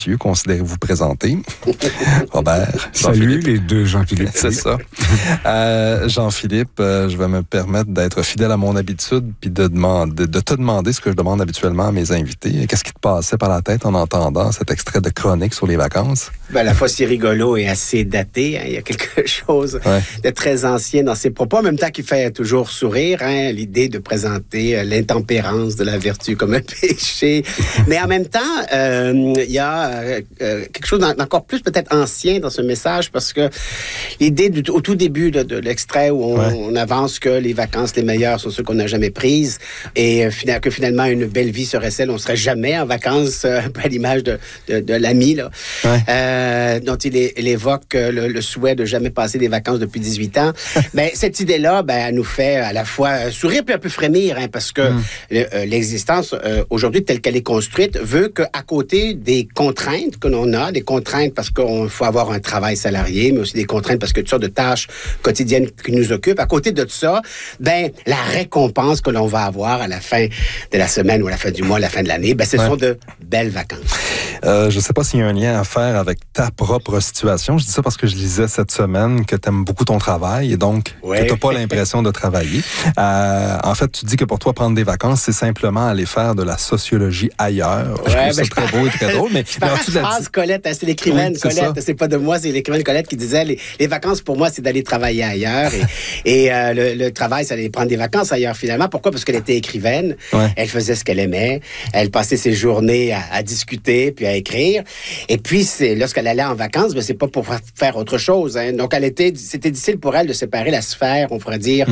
Considérez-vous présenter. Robert. Salut les deux Jean-Philippe. C'est ça. Jean-Philippe, je vais me permettre d'être fidèle à mon habitude puis de te demander ce que je demande habituellement à mes invités. Qu'est-ce qui te passait par la tête en entendant cet extrait de chronique sur les vacances? À la fois, c'est rigolo et assez daté. Il y a quelque chose de très ancien dans ses propos, en même temps qui fait toujours sourire. L'idée de présenter l'intempérance de la vertu comme un péché. Mais en même temps, il y a quelque chose d'encore plus peut-être ancien dans ce message, parce que l'idée au tout début de l'extrait où on avance que les vacances les meilleures sont ceux qu'on n'a jamais prises et que finalement une belle vie serait celle où on ne serait jamais en vacances, un peu à l'image de l'ami là, dont il évoque le souhait de jamais passer des vacances depuis 18 ans. Cette idée-là, elle nous fait à la fois sourire puis un peu frémir, parce que l'existence aujourd'hui telle qu'elle est construite veut qu'à côté des contraintes que l'on a, des contraintes parce qu'il faut avoir un travail salarié, mais aussi des contraintes parce que toutes sortes de tâches quotidiennes qui nous occupent. À côté de tout ça, la récompense que l'on va avoir à la fin de la semaine ou à la fin du mois, à la fin de l'année, ce sont de belles vacances. Je ne sais pas s'il y a un lien à faire avec ta propre situation. Je dis ça parce que je lisais cette semaine que tu aimes beaucoup ton travail et donc que tu n'as pas l'impression de travailler. En fait, tu dis que pour toi, prendre des vacances, c'est simplement aller faire de la sociologie ailleurs. Je trouve ça très beau et très drôle. Mais phrase Colette, c'est l'écrivaine Colette, c'est pas de moi, c'est l'écrivaine Colette qui disait les vacances pour moi c'est d'aller travailler ailleurs et le travail c'est d'aller prendre des vacances ailleurs finalement. Pourquoi? Parce qu'elle était écrivaine, elle faisait ce qu'elle aimait, elle passait ses journées à discuter puis à écrire et puis lorsqu'elle allait en vacances, c'est pas pour faire autre chose. Donc c'était difficile pour elle de séparer la sphère, on pourrait dire,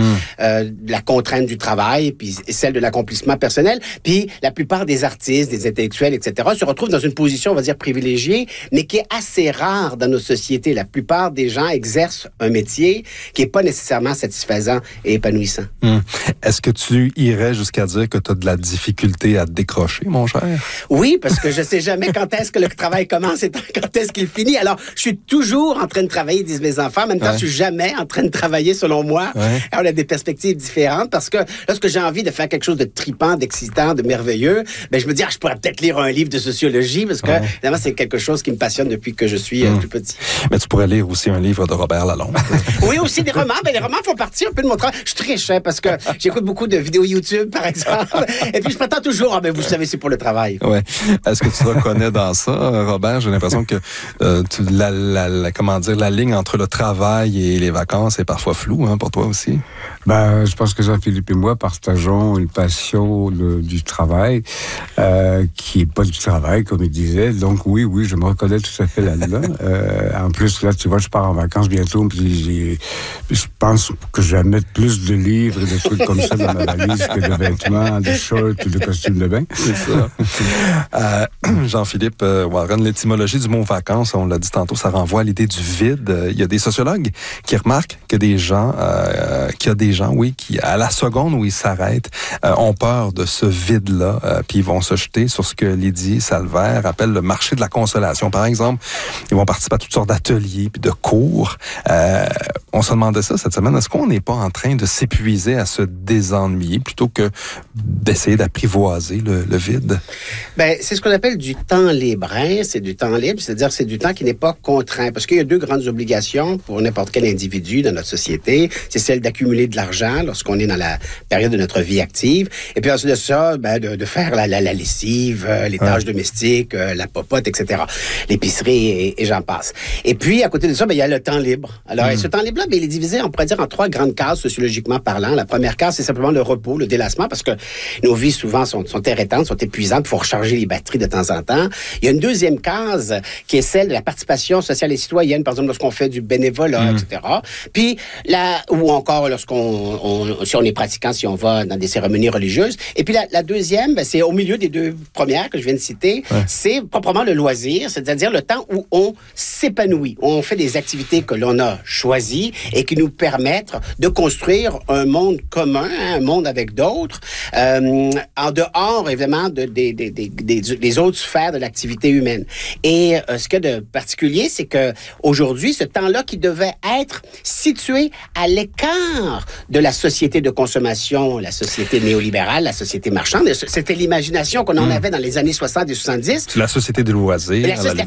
de la contrainte du travail puis celle de l'accomplissement personnel. Puis la plupart des artistes, des intellectuels, etc. se retrouvent dans une position, on va dire, privilégiée, mais qui est assez rare dans nos sociétés. La plupart des gens exercent un métier qui n'est pas nécessairement satisfaisant et épanouissant. Est-ce que tu irais jusqu'à dire que tu as de la difficulté à te décrocher, mon cher? Oui, parce que je ne sais jamais quand est-ce que le travail commence et quand est-ce qu'il finit. Alors, je suis toujours en train de travailler, disent mes enfants. En même temps, je suis jamais en train de travailler, selon moi. On a des perspectives différentes parce que lorsque j'ai envie de faire quelque chose de tripant, d'excitant, de merveilleux, je me dis, je pourrais peut-être lire un livre de sociologie parce que, évidemment, c'est quelque chose qui me passionne depuis que je suis tout petit. Mais tu pourrais lire aussi un livre de Robert Lalonde. Oui, aussi des romans. Les romans font partie un peu de mon travail. Je triche parce que j'écoute beaucoup de vidéos YouTube, par exemple. Et puis, je prétends toujours, vous savez, c'est pour le travail. Ouais. Est-ce que tu te reconnais dans ça, Robert? J'ai l'impression que la ligne entre le travail et les vacances est parfois floue, pour toi aussi. Je pense que Jean-Philippe et moi partageons une passion du travail qui n'est pas du travail, comme il disait. Donc oui, je me reconnais tout à fait là-dedans. En plus, là, tu vois, je pars en vacances bientôt, puis je pense que je vais mettre plus de livres et de trucs comme ça dans ma valise que de vêtements, de shorts ou de costumes de bain. C'est ça. Jean-Philippe Warren, l'étymologie du mot vacances, on l'a dit tantôt, ça renvoie à l'idée du vide. Il y a des sociologues qui remarquent que qu'il y a des gens, qui, à la seconde où ils s'arrêtent, ont peur de ce vide-là, puis ils vont se jeter sur ce que Lydie Salvaire appelle le marché de la consolation. Par exemple, ils vont participer à toutes sortes d'ateliers puis de cours. On se demandait ça cette semaine. Est-ce qu'on n'est pas en train de s'épuiser à se désennuyer plutôt que d'essayer d'apprivoiser le vide? C'est ce qu'on appelle du temps libre. C'est du temps libre, c'est-à-dire c'est du temps qui n'est pas contraint. Parce qu'il y a deux grandes obligations pour n'importe quel individu dans notre société. C'est celle d'accumuler de l'argent lorsqu'on est dans la période de notre vie active. Et puis ensuite de ça, de faire la lessive, les tâches domestiques, la popote, etc. L'épicerie et j'en passe. Et puis, à côté de ça, il y a le temps libre. Alors, ce temps libre-là, il est divisé, on pourrait dire, en trois grandes cases sociologiquement parlant. La première case, c'est simplement le repos, le délassement, parce que nos vies, souvent, sont terrettantes, sont épuisantes. Il faut recharger les batteries de temps en temps. Il y a une deuxième case qui est celle de la participation sociale et citoyenne, par exemple, lorsqu'on fait du bénévolat, etc. Puis, ou encore si on est pratiquant, si on va dans des cérémonies religieuses. Et puis, la deuxième, c'est au milieu des deux premières que je viens de citer, c'est proprement le loisir, c'est-à-dire le temps où on s'épanouit, où on fait des activités que l'on a choisies et qui nous permettent de construire un monde commun, un monde avec d'autres, en dehors, évidemment, des autres sphères de l'activité humaine. Et ce qu'il y a de particulier, c'est que aujourd'hui, ce temps-là qui devait être situé à l'écart de la société de consommation, la société néolibérale, la société marchande, c'était l'imagination qu'on en avait dans les années 60 et 70. C'est la société des loisirs. La